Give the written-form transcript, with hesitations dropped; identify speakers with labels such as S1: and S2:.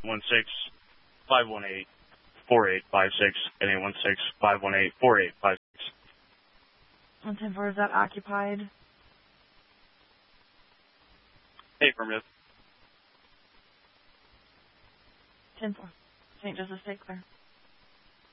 S1: 816-518-4856 and 816-518-4856.
S2: And 10-4, is that occupied?
S1: Affirmative.
S2: 10-4. St. Joseph, stay clear.